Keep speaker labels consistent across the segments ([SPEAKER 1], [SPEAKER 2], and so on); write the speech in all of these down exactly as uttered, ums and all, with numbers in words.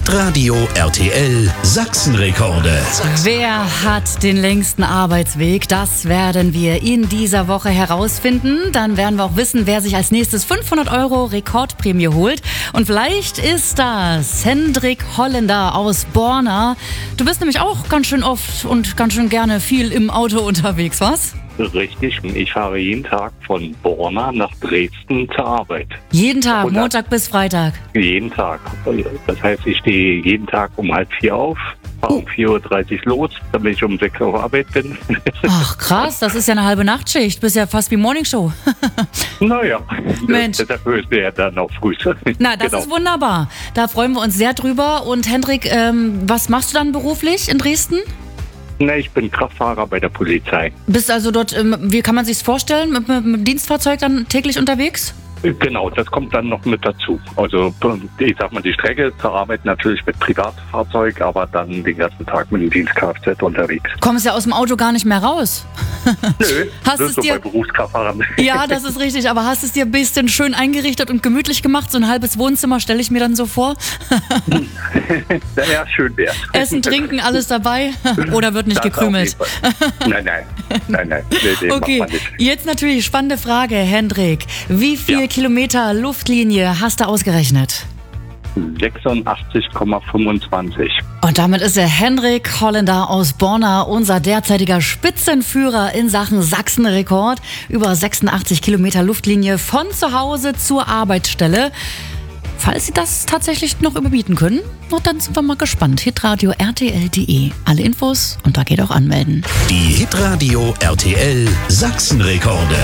[SPEAKER 1] Hitradio R T L Sachsenrekorde.
[SPEAKER 2] Wer hat den längsten Arbeitsweg? Das werden wir in dieser Woche herausfinden. Dann werden wir auch wissen, wer sich als nächstes fünfhundert Euro Rekordprämie holt. Und vielleicht ist das Hendrik Holländer aus Borna. Du bist nämlich auch ganz schön oft und ganz schön gerne viel im Auto unterwegs, was?
[SPEAKER 3] Richtig, ich fahre jeden Tag von Borna nach Dresden zur Arbeit.
[SPEAKER 2] Jeden Tag, Montag bis Freitag?
[SPEAKER 3] Jeden Tag. Das heißt, ich stehe jeden Tag um halb vier auf, fahre um vier Uhr dreißig los, damit ich um sechs Uhr auf Arbeit bin.
[SPEAKER 2] Ach krass, das ist ja eine halbe Nachtschicht, bist ja fast wie Morningshow.
[SPEAKER 3] Naja,
[SPEAKER 2] Mensch.
[SPEAKER 3] Deshalb ist mir ja dann auch früh.
[SPEAKER 2] Na, das
[SPEAKER 3] Genau.
[SPEAKER 2] ist wunderbar. Da freuen wir uns sehr drüber. Und Hendrik, ähm, was machst du dann beruflich in Dresden?
[SPEAKER 3] Na, ich bin Kraftfahrer bei der Polizei.
[SPEAKER 2] Bist also dort, ähm, wie kann man sich's vorstellen, mit, mit, mit dem Dienstfahrzeug dann täglich unterwegs?
[SPEAKER 3] Genau, das kommt dann noch mit dazu. Also ich sag mal, die Strecke zur Arbeit natürlich mit Privatfahrzeug, aber dann den ganzen Tag mit dem Dienst-Kfz unterwegs.
[SPEAKER 2] Kommst ja aus dem Auto gar nicht mehr raus.
[SPEAKER 3] Nö,
[SPEAKER 2] Hast
[SPEAKER 3] das
[SPEAKER 2] es
[SPEAKER 3] ist so
[SPEAKER 2] dir-
[SPEAKER 3] bei Berufskraftfahrern.
[SPEAKER 2] Ja, das ist richtig, aber hast es dir ein bisschen schön eingerichtet und gemütlich gemacht? So ein halbes Wohnzimmer stelle ich mir dann so vor.
[SPEAKER 3] Naja, schön wär's.
[SPEAKER 2] Essen, trinken, alles dabei? Oder wird nicht
[SPEAKER 3] Das
[SPEAKER 2] gekrümelt?
[SPEAKER 3] auf jeden Fall. Nein, nein, nein, nein, nee, nee,
[SPEAKER 2] Okay,
[SPEAKER 3] macht man nicht.
[SPEAKER 2] jetzt natürlich spannende Frage, Hendrik. Wie viel
[SPEAKER 3] Ja.
[SPEAKER 2] Kilometer Luftlinie hast du ausgerechnet?
[SPEAKER 3] sechsundachtzig Komma fünfundzwanzig.
[SPEAKER 2] Und damit ist der Hendrik Holländer aus Borna unser derzeitiger Spitzenführer in Sachen Sachsenrekord. Über sechsundachtzig Kilometer Luftlinie von zu Hause zur Arbeitsstelle. Falls Sie das tatsächlich noch überbieten können, na, dann sind wir mal gespannt. hitradio R T L punkt de. Alle Infos und da geht auch anmelden.
[SPEAKER 1] Die Hitradio R T L Sachsenrekorde.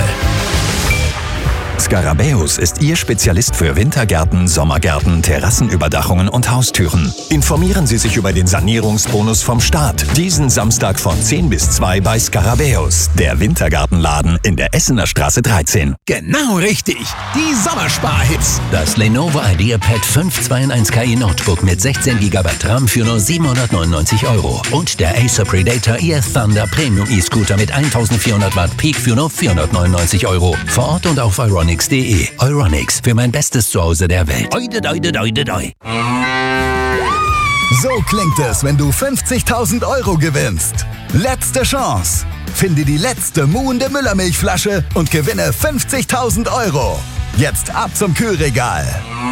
[SPEAKER 4] Scarabäus ist Ihr Spezialist für Wintergärten, Sommergärten, Terrassenüberdachungen und Haustüren. Informieren Sie sich über den Sanierungsbonus vom Staat. Diesen Samstag von zehn bis zwei bei Scarabäus, der Wintergartenladen in der Essener Straße dreizehn.
[SPEAKER 5] Genau richtig. Die Sommersparhits.
[SPEAKER 6] Das Lenovo IdeaPad fünf zwei in eins K I Notebook mit sechzehn Gigabyte RAM für nur siebenhundertneunundneunzig Euro. Und der Acer Predator E F Thunder Premium E-Scooter mit eintausendvierhundert Watt Peak für nur vierhundertneunundneunzig Euro. Vor Ort und auf euronics punkt de. Euronics, für mein bestes Zuhause der Welt. Oide, oide, oide, oide.
[SPEAKER 5] So klingt es, wenn du fünfzigtausend Euro gewinnst. Letzte Chance. Finde die letzte muhende Müllermilchflasche und gewinne fünfzigtausend Euro. Jetzt ab zum Kühlregal.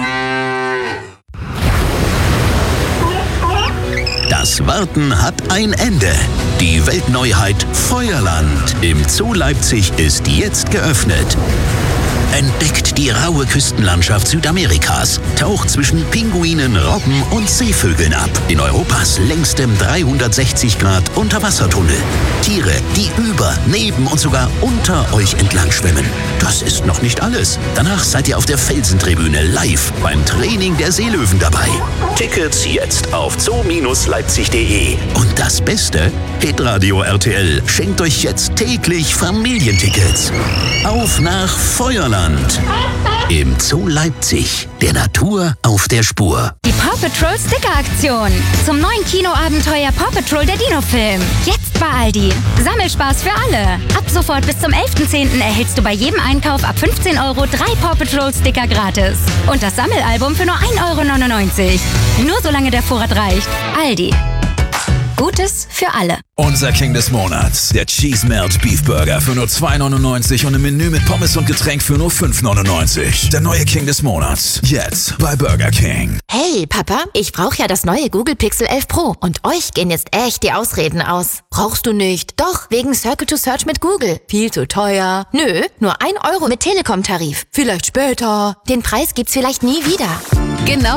[SPEAKER 1] Das Warten hat ein Ende. Die Weltneuheit Feuerland im Zoo Leipzig ist jetzt geöffnet. Entdeckt die raue Küstenlandschaft Südamerikas, taucht zwischen Pinguinen, Robben und Seevögeln ab in Europas längstem dreihundertsechzig Grad Unterwassertunnel. Tiere, die über, neben und sogar unter euch entlang schwimmen. Das ist noch nicht alles. Danach seid ihr auf der Felsentribüne live beim Training der Seelöwen dabei. Tickets jetzt auf zoo leipzig punkt de. Und das Beste? Hitradio R T L schenkt euch jetzt täglich Familientickets. Auf nach Feuerland. Im Zoo Leipzig. Der Natur auf der Spur.
[SPEAKER 7] Die Paw Patrol Sticker Aktion. Zum neuen Kinoabenteuer Paw Patrol der Dino-Film. Jetzt bei Aldi. Sammelspaß für alle. Ab sofort bis zum elften zehnten erhältst du bei jedem Einkauf ab fünfzehn Euro drei Paw Patrol Sticker gratis. Und das Sammelalbum für nur ein Euro neunundneunzig. Nur solange der Vorrat reicht. Aldi. Gutes für alle.
[SPEAKER 5] Unser King des Monats. Der Cheese Melt Beef Burger für nur zwei neunundneunzig und ein Menü mit Pommes und Getränk für nur fünf neunundneunzig. Der neue King des Monats. Jetzt bei Burger King.
[SPEAKER 8] Hey, Papa, ich brauche ja das neue Google Pixel elf Pro. Und euch gehen jetzt echt die Ausreden aus. Brauchst du nicht? Doch, wegen Circle to Search mit Google. Viel zu teuer. Nö, nur ein Euro mit Telekom-Tarif. Vielleicht später. Den Preis gibt's vielleicht nie wieder. Genau.